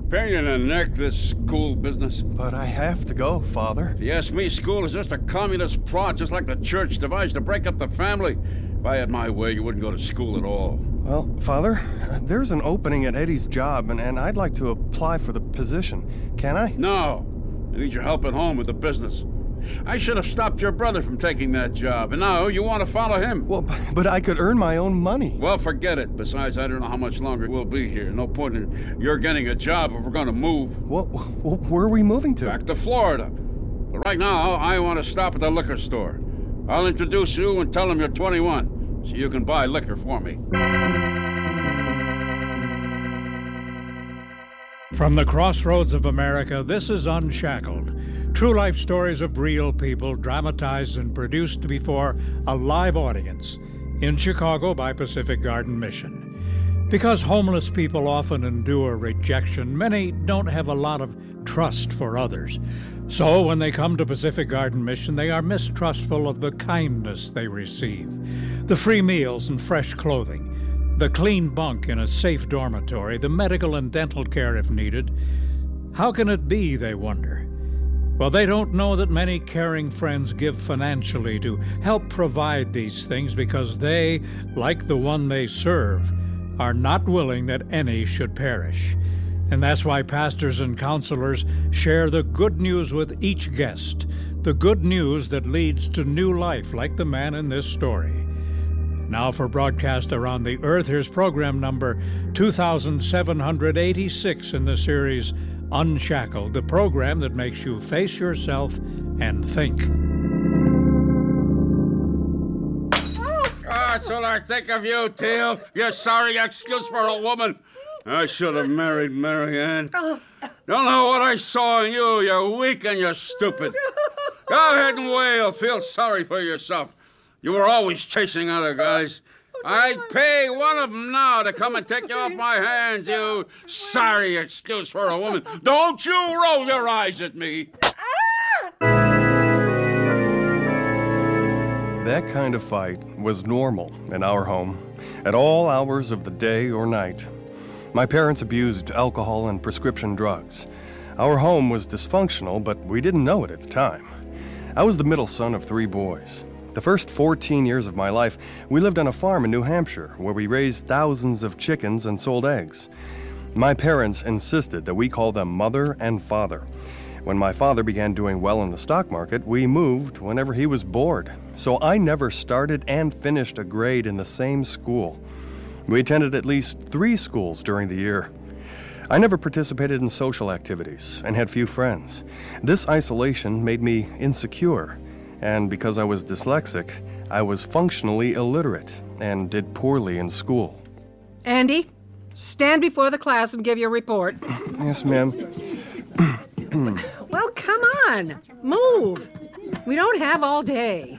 pain in the neck, this school business. But I have to go, Father. If you ask me, school is just a communist plot, just like the church devised to break up the family. If I had my way, you wouldn't go to school at all. Well, Father, there's an opening at Eddie's job, and I'd like to apply for the position. Can I? No. I need your help at home with the business. I should have stopped your brother from taking that job, and now you want to follow him. Well, but I could earn my own money. Well, forget it. Besides, I don't know how much longer we'll be here. No point in your getting a job if we're going to move. Well, where are we moving to? Back to Florida. But right now, I want to stop at the liquor store. I'll introduce you and tell them you're 21, so you can buy liquor for me. From the crossroads of America, this is Unshackled. True life stories of real people dramatized and produced before a live audience in Chicago by Pacific Garden Mission. Because homeless people often endure rejection, many don't have a lot of trust for others. So when they come to Pacific Garden Mission, they are mistrustful of the kindness they receive, the free meals and fresh clothing, the clean bunk in a safe dormitory, the medical and dental care if needed. How can it be, they wonder? Well, they don't know that many caring friends give financially to help provide these things because they, like the one they serve, are not willing that any should perish. And that's why pastors and counselors share the good news with each guest, the good news that leads to new life, like the man in this story. Now for broadcast around the earth, here's program number 2786 in the series Unshackled, the program that makes you face yourself and think. That's what I think of you, Teal. Your sorry excuse for a woman. I should have married Mary Ann. Don't know what I saw in you. You're weak and you're stupid. Go ahead and wail. Feel sorry for yourself. You were always chasing other guys. I'd pay one of them now to come and take you off my hands, you sorry excuse for a woman. Don't you roll your eyes at me. That kind of fight was normal in our home, at all hours of the day or night. My parents abused alcohol and prescription drugs. Our home was dysfunctional, but we didn't know it at the time. I was the middle son of 3 boys. The first 14 years of my life, we lived on a farm in New Hampshire where we raised thousands of chickens and sold eggs. My parents insisted that we call them Mother and Father. When my father began doing well in the stock market, we moved whenever he was bored. So I never started and finished a grade in the same school. We attended at least 3 schools during the year. I never participated in social activities and had few friends. This isolation made me insecure. And because I was dyslexic, I was functionally illiterate and did poorly in school. Andy, stand before the class and give your report. Yes, ma'am. Well, come on. Move. We don't have all day.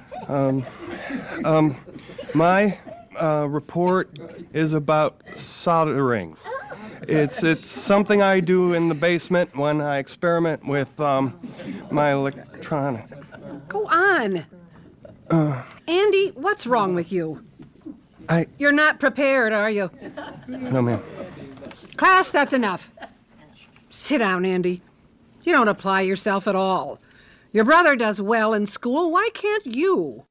My report is about soldering. It's something I do in the basement when I experiment with my electronics. Go on. Andy, what's wrong with you? You're not prepared, are you? No, ma'am. Class, that's enough. Sit down, Andy. You don't apply yourself at all. Your brother does well in school. Why can't you?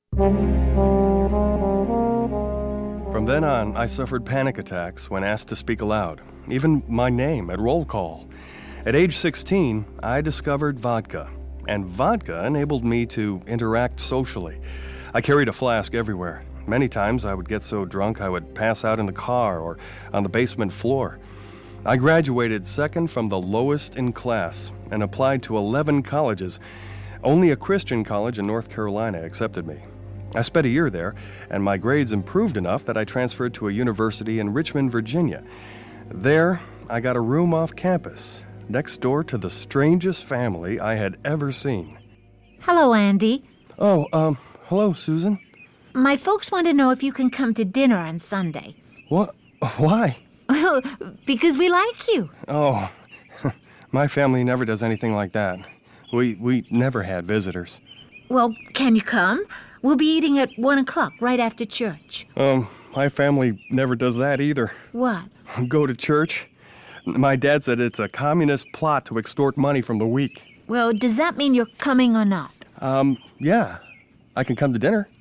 From then on, I suffered panic attacks when asked to speak aloud, even my name at roll call. At age 16, I discovered vodka, and vodka enabled me to interact socially. I carried a flask everywhere. Many times I would get so drunk I would pass out in the car or on the basement floor. I graduated second from the lowest in class and applied to 11 colleges. Only a Christian college in North Carolina accepted me. I spent a year there, and my grades improved enough that I transferred to a university in Richmond, Virginia. There, I got a room off campus, next door to the strangest family I had ever seen. Hello, Andy. Oh, hello, Susan. My folks want to know if you can come to dinner on Sunday. What? Why? Because we like you. Oh, my family never does anything like that. We never had visitors. Well, can you come? We'll be eating at 1 o'clock, right after church. My family never does that either. What? Go to church? My dad said it's a communist plot to extort money from the weak. Well, does that mean you're coming or not? Yeah. I can come to dinner.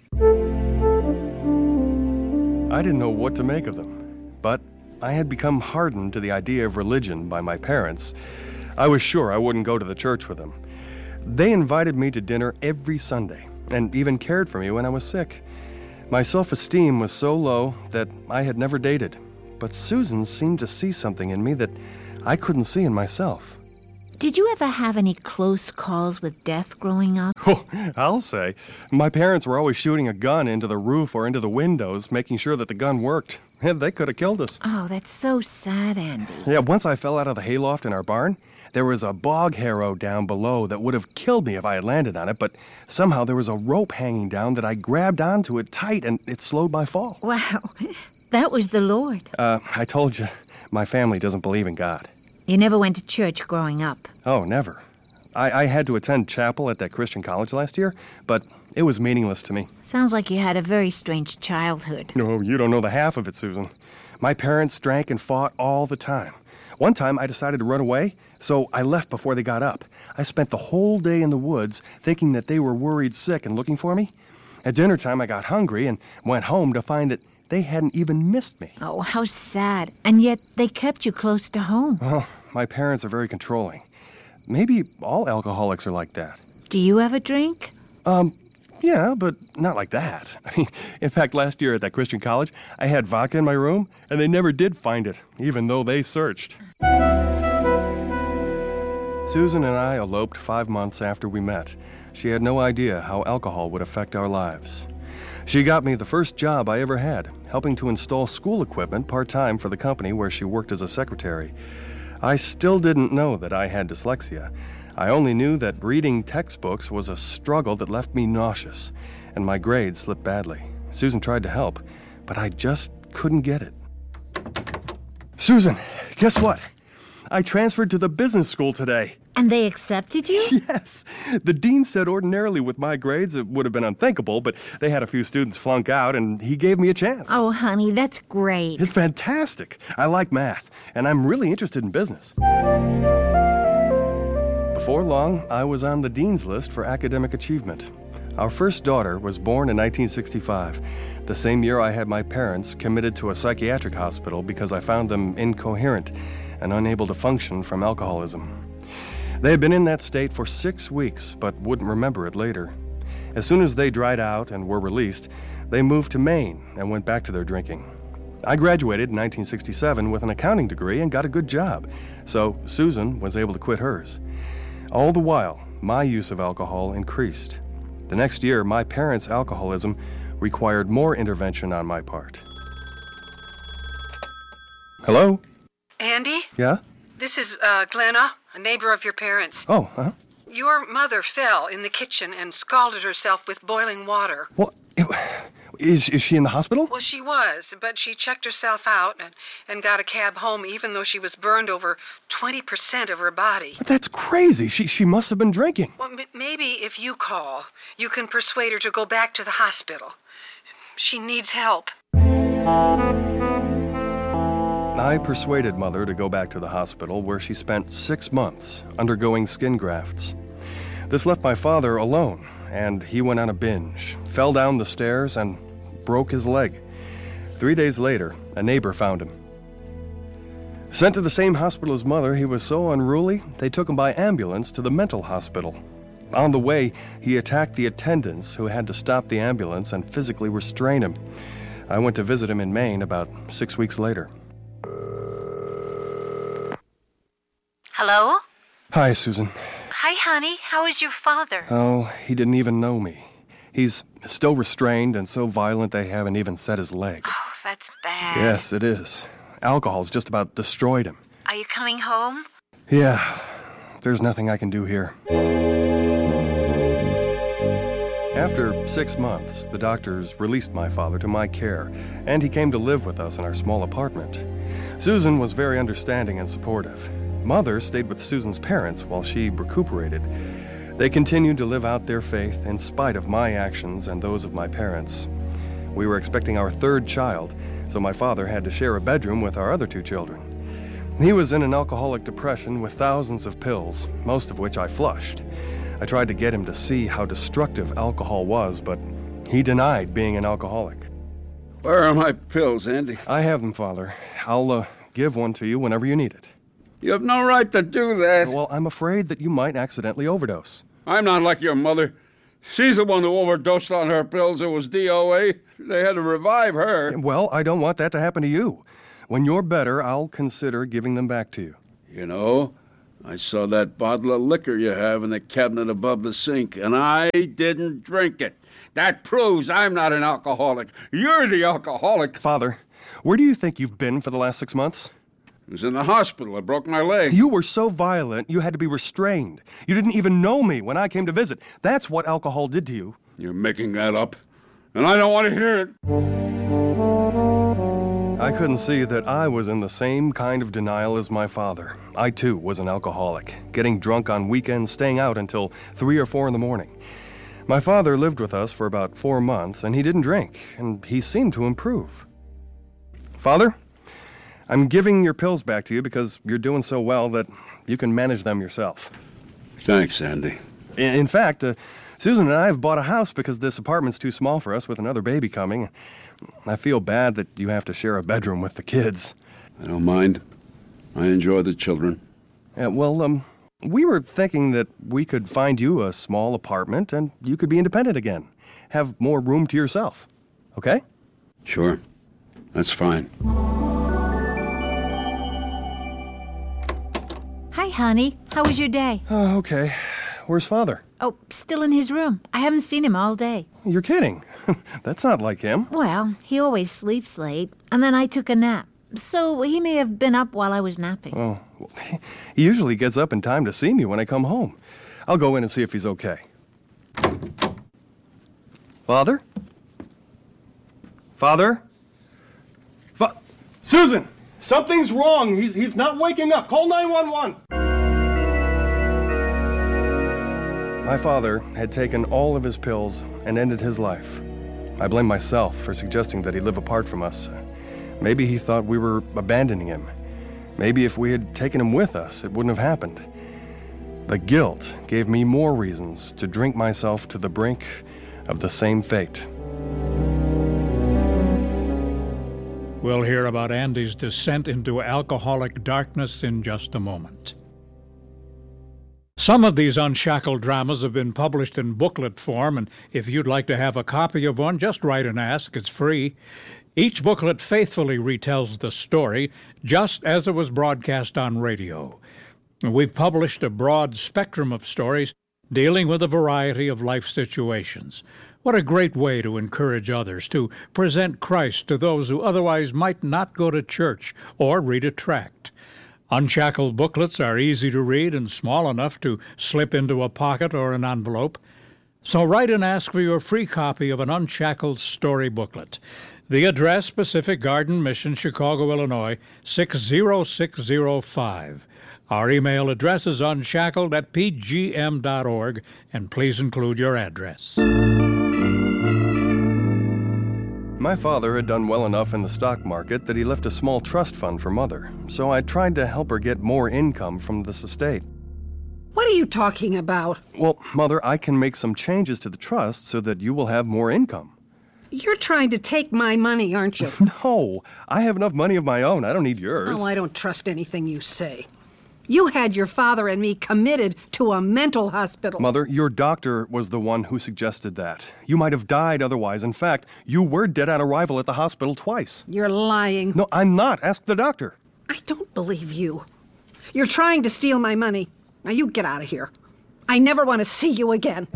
I didn't know what to make of them, but I had become hardened to the idea of religion by my parents. I was sure I wouldn't go to the church with them. They invited me to dinner every Sunday, and even cared for me when I was sick. My self-esteem was so low that I had never dated, but Susan seemed to see something in me that I couldn't see in myself. Did you ever have any close calls with death growing up? Oh, I'll say. My parents were always shooting a gun into the roof or into the windows, making sure that the gun worked. And they could have killed us. Oh, that's so sad, Andy. Yeah, once I fell out of the hayloft in our barn. There was a bog harrow down below that would have killed me if I had landed on it, but somehow there was a rope hanging down that I grabbed onto it tight, and it slowed my fall. Wow, that was the Lord. I told you, my family doesn't believe in God. You never went to church growing up? Oh, never. I had to attend chapel at that Christian college last year, but it was meaningless to me. Sounds like you had a very strange childhood. No, you don't know the half of it, Susan. My parents drank and fought all the time. One time I decided to run away, so I left before they got up. I spent the whole day in the woods thinking that they were worried sick and looking for me. At dinner time, I got hungry and went home to find that they hadn't even missed me. Oh, how sad. And yet they kept you close to home. Oh, my parents are very controlling. Maybe all alcoholics are like that. Do you ever drink? Yeah, but not like that. I mean, in fact, last year at that Christian college, I had vodka in my room, and they never did find it, even though they searched. Susan and I eloped 5 months after we met. She had no idea how alcohol would affect our lives. She got me the first job I ever had, helping to install school equipment part-time for the company where she worked as a secretary. I still didn't know that I had dyslexia. I only knew that reading textbooks was a struggle that left me nauseous, and my grades slipped badly. Susan tried to help, but I just couldn't get it. Susan, guess what? I transferred to the business school today. And they accepted you? Yes. The dean said ordinarily with my grades it would have been unthinkable, but they had a few students flunk out, and he gave me a chance. Oh, honey, that's great. It's fantastic. I like math, and I'm really interested in business. Before long, I was on the dean's list for academic achievement. Our first daughter was born in 1965, the same year I had my parents committed to a psychiatric hospital because I found them incoherent and unable to function from alcoholism. They had been in that state for 6 weeks, but wouldn't remember it later. As soon as they dried out and were released, they moved to Maine and went back to their drinking. I graduated in 1967 with an accounting degree and got a good job, so Susan was able to quit hers. All the while, my use of alcohol increased. The next year, my parents' alcoholism required more intervention on my part. Hello? Andy? Yeah? This is Glenna, a neighbor of your parents. Oh, huh? Your mother fell in the kitchen and scalded herself with boiling water. What? Is she in the hospital? Well, she was, but she checked herself out and got a cab home even though she was burned over 20% of her body. That's crazy. She must have been drinking. Well, maybe if you call, you can persuade her to go back to the hospital. She needs help. I persuaded Mother to go back to the hospital where she spent 6 months undergoing skin grafts. This left my father alone, and he went on a binge, fell down the stairs, and broke his leg. 3 days later, a neighbor found him. Sent to the same hospital as Mother, he was so unruly, they took him by ambulance to the mental hospital. On the way, he attacked the attendants who had to stop the ambulance and physically restrain him. I went to visit him in Maine about 6 weeks later. Hello? Hi, Susan. Hi, honey. How is your father? Oh, he didn't even know me. He's still restrained and so violent they haven't even set his leg. Oh, that's bad. Yes, it is. Alcohol's just about destroyed him. Are you coming home? Yeah, there's nothing I can do here. After 6 months, the doctors released my father to my care, and he came to live with us in our small apartment. Susan was very understanding and supportive. Mother stayed with Susan's parents while she recuperated. They continued to live out their faith in spite of my actions and those of my parents. We were expecting our third child, so my father had to share a bedroom with our other 2 children. He was in an alcoholic depression with thousands of pills, most of which I flushed. I tried to get him to see how destructive alcohol was, but he denied being an alcoholic. Where are my pills, Andy? I have them, Father. I'll give one to you whenever you need it. You have no right to do that. Well, I'm afraid that you might accidentally overdose. I'm not like your mother. She's the one who overdosed on her pills. It was DOA. They had to revive her. Well, I don't want that to happen to you. When you're better, I'll consider giving them back to you. You know, I saw that bottle of liquor you have in the cabinet above the sink, and I didn't drink it. That proves I'm not an alcoholic. You're the alcoholic. Father, where do you think you've been for the last 6 months? I was in the hospital. I broke my leg. You were so violent, you had to be restrained. You didn't even know me when I came to visit. That's what alcohol did to you. You're making that up, and I don't want to hear it. I couldn't see that I was in the same kind of denial as my father. I, too, was an alcoholic, getting drunk on weekends, staying out until 3 or 4 in the morning. My father lived with us for about 4 months, and he didn't drink, and he seemed to improve. Father, I'm giving your pills back to you because you're doing so well that you can manage them yourself. Thanks, Andy. In fact, Susan and I have bought a house because this apartment's too small for us with another baby coming. I feel bad that you have to share a bedroom with the kids. I don't mind. I enjoy the children. We were thinking that we could find you a small apartment and you could be independent again. Have more room to yourself. Okay? Sure. That's fine. Hi, honey. How was your day? Okay. Where's Father? Oh, still in his room. I haven't seen him all day. You're kidding. That's not like him. Well, he always sleeps late, and then I took a nap. So he may have been up while I was napping. Oh, he usually gets up in time to see me when I come home. I'll go in and see if he's okay. Father? Father? Susan! Something's wrong. He's not waking up. Call 911. My father had taken all of his pills and ended his life. I blame myself for suggesting that he live apart from us. Maybe he thought we were abandoning him. Maybe if we had taken him with us, it wouldn't have happened. The guilt gave me more reasons to drink myself to the brink of the same fate. We'll hear about Andy's descent into alcoholic darkness in just a moment. Some of these Unshackled dramas have been published in booklet form, and if you'd like to have a copy of one, just write and ask. It's free. Each booklet faithfully retells the story, just as it was broadcast on radio. We've published a broad spectrum of stories dealing with a variety of life situations. What a great way to encourage others, to present Christ to those who otherwise might not go to church or read a tract. Unshackled booklets are easy to read and small enough to slip into a pocket or an envelope. So write and ask for your free copy of an Unshackled story booklet. The address, Pacific Garden Mission, Chicago, Illinois, 60605. Our email address is unshackled@pgm.org, and please include your address. My father had done well enough in the stock market that he left a small trust fund for Mother, so I tried to help her get more income from this estate. What are you talking about? Well, Mother, I can make some changes to the trust so that you will have more income. You're trying to take my money, aren't you? No, I have enough money of my own. I don't need yours. Oh, I don't trust anything you say. You had your father and me committed to a mental hospital. Mother, your doctor was the one who suggested that. You might have died otherwise. In fact, you were dead on arrival at the hospital twice. You're lying. No, I'm not. Ask the doctor. I don't believe you. You're trying to steal my money. Now you get out of here. I never want to see you again.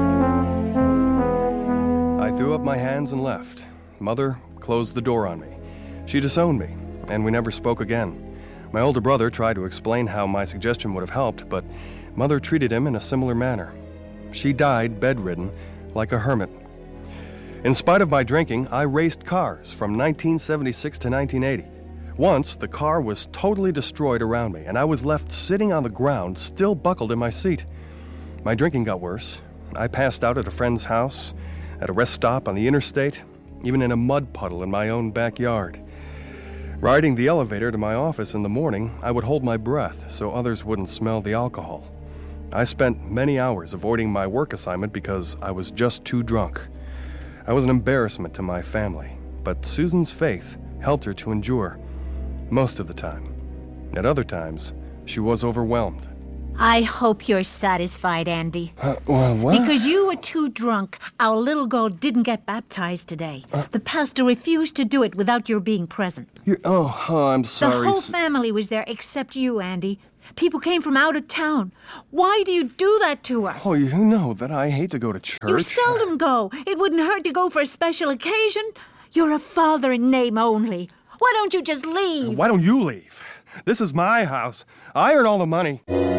I threw up my hands and left. Mother closed the door on me. She disowned me, and we never spoke again. My older brother tried to explain how my suggestion would have helped, but Mother treated him in a similar manner. She died bedridden, like a hermit. In spite of my drinking, I raced cars from 1976 to 1980. Once, the car was totally destroyed around me, and I was left sitting on the ground, still buckled in my seat. My drinking got worse. I passed out at a friend's house, at a rest stop on the interstate, even in a mud puddle in my own backyard. Riding the elevator to my office in the morning, I would hold my breath so others wouldn't smell the alcohol. I spent many hours avoiding my work assignment because I was just too drunk. I was an embarrassment to my family, but Susan's faith helped her to endure most of the time. At other times, she was overwhelmed. I hope you're satisfied, Andy. Well, what? Because you were too drunk, our little girl didn't get baptized today. The pastor refused to do it without your being present. I'm sorry. The whole family was there except you, Andy. People came from out of town. Why do you do that to us? Oh, you know that I hate to go to church. You seldom go. It wouldn't hurt to go for a special occasion. You're a father in name only. Why don't you just leave? Why don't you leave? This is my house. I earn all the money.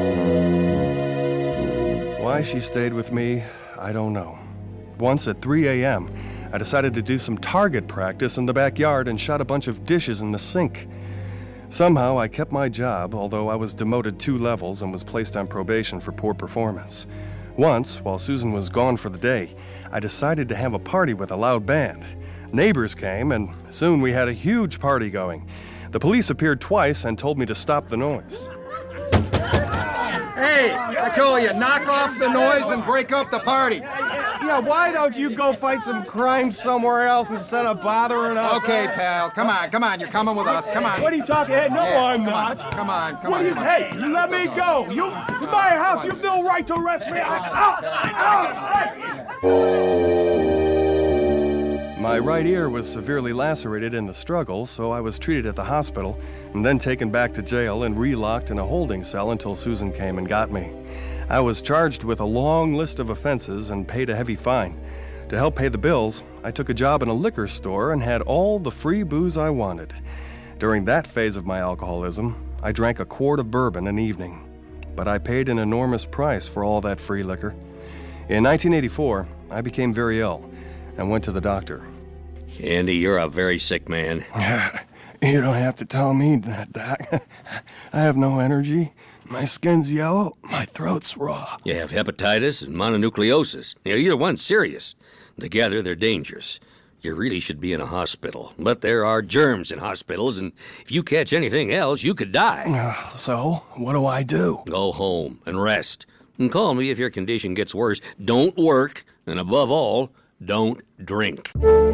Why she stayed with me, I don't know. Once at 3 a.m., I decided to do some target practice in the backyard and shot a bunch of dishes in the sink. Somehow, I kept my job, although I was demoted 2 levels and was placed on probation for poor performance. Once, while Susan was gone for the day, I decided to have a party with a loud band. Neighbors came, and soon we had a huge party going. The police appeared twice and told me to stop the noise. Hey, I told you, knock off the noise and break up the party. Yeah, why don't you go fight some crime somewhere else instead of bothering us? Okay, pal, come on, you're coming with us, come on. What are you talking? Hey, no, Yeah, I'm come not. on, come on, come What on. are you? Hey, you let me go. It's my house. You have no right to arrest me. My right ear was severely lacerated in the struggle, so I was treated at the hospital and then taken back to jail and relocked in a holding cell until Susan came and got me. I was charged with a long list of offenses and paid a heavy fine. To help pay the bills, I took a job in a liquor store and had all the free booze I wanted. During that phase of my alcoholism, I drank a quart of bourbon an evening, but I paid an enormous price for all that free liquor. In 1984, I became very ill and went to the doctor. Andy, you're a very sick man. You don't have to tell me that, Doc. I have no energy. My skin's yellow. My throat's raw. You have hepatitis and mononucleosis. Either one's serious. Together, they're dangerous. You really should be in a hospital. But there are germs in hospitals, and if you catch anything else, you could die. So, what do I do? Go home and rest. And call me if your condition gets worse. Don't work, and above all, don't drink.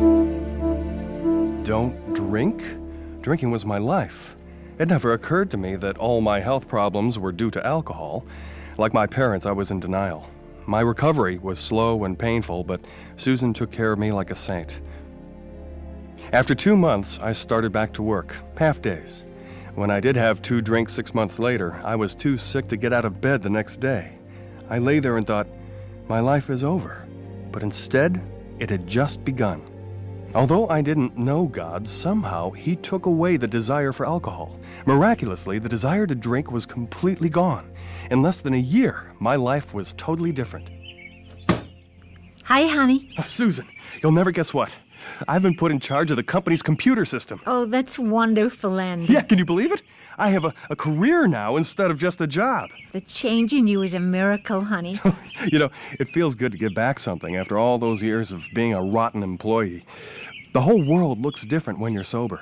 Don't drink? Drinking was my life. It never occurred to me that all my health problems were due to alcohol. Like my parents, I was in denial. My recovery was slow and painful, but Susan took care of me like a saint. After 2 months, I started back to work, half days. When I did have 2 drinks 6 months later, I was too sick to get out of bed the next day. I lay there and thought, my life is over. But instead, it had just begun. Although I didn't know God, somehow He took away the desire for alcohol. Miraculously, the desire to drink was completely gone. In less than a year, my life was totally different. Hi, honey. Susan, you'll never guess what. I've been put in charge of the company's computer system. Oh, that's wonderful, Andy. Yeah, can you believe it? I have a career now instead of just a job. The change in you is a miracle, honey. You know, it feels good to give back something after all those years of being a rotten employee. The whole world looks different when you're sober.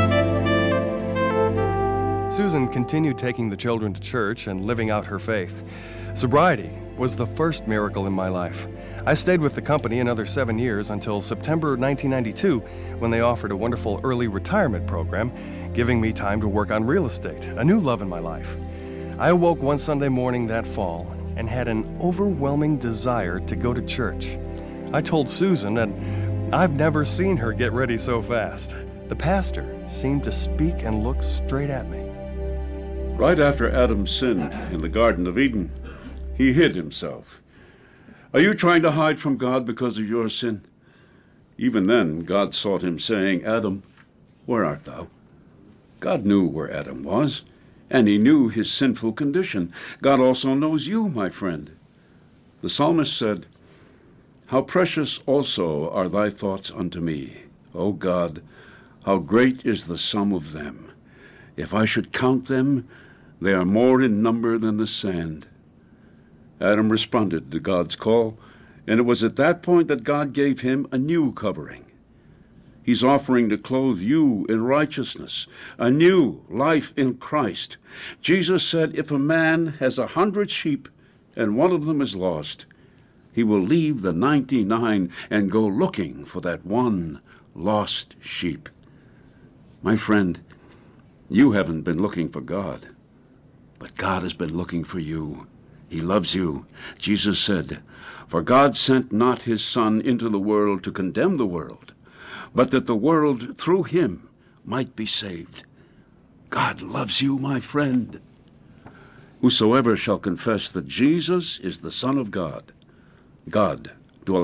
Susan continued taking the children to church and living out her faith. Sobriety was the first miracle in my life. I stayed with the company another 7 years until September 1992, when they offered a wonderful early retirement program, giving me time to work on real estate, a new love in my life. I awoke one Sunday morning that fall and had an overwhelming desire to go to church. I told Susan, and I've never seen her get ready so fast. The pastor seemed to speak and look straight at me. Right after Adam sinned in the Garden of Eden, he hid himself. Are you trying to hide from God because of your sin? Even then, God sought him, saying, Adam, where art thou? God knew where Adam was, and he knew his sinful condition. God also knows you, my friend. The psalmist said, How precious also are thy thoughts unto me, O God, how great is the sum of them. If I should count them, they are more in number than the sand. Adam responded to God's call, and it was at that point that God gave him a new covering. He's offering to clothe you in righteousness, a new life in Christ. Jesus said, if a man has 100 sheep and one of them is lost, he will leave the 99 and go looking for that one lost sheep. My friend, you haven't been looking for God, but God has been looking for you. He loves you. Jesus said, for God sent not his Son into the world to condemn the world, but that the world through him might be saved. God loves you, my friend. Whosoever shall confess that Jesus is the Son of God, God